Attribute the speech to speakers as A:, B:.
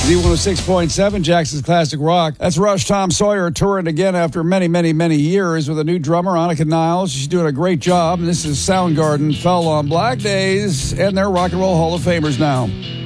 A: Z106.7, Jackson's Classic Rock. That's Rush Tom Sawyer touring again after many, many, many years with a new drummer, Annika Niles. She's doing a great job. And this is Soundgarden, Fell on Black Days, and they're Rock and Roll Hall of Famers now.